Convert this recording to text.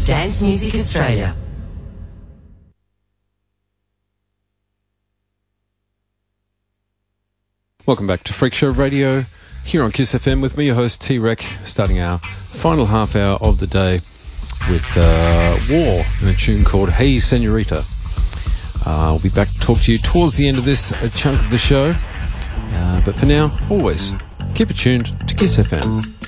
Dance Music Australia. Welcome back to Freak Show Radio here on Kiss FM with me, your host T-Rec, starting our final half hour of the day with War and a tune called Hey Senorita. I'll be back to talk to you towards the end of this chunk of the show, but for now, always keep it tuned to Kiss FM.